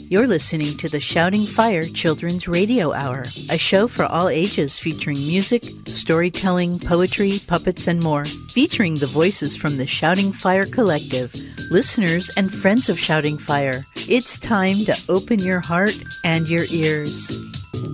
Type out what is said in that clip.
You're listening to the Shouting Fire Children's Radio Hour, a show for all ages featuring music, storytelling, poetry, puppets, and more. Featuring the voices from the Shouting Fire Collective, listeners and friends of Shouting Fire. It's time to open your heart and your ears.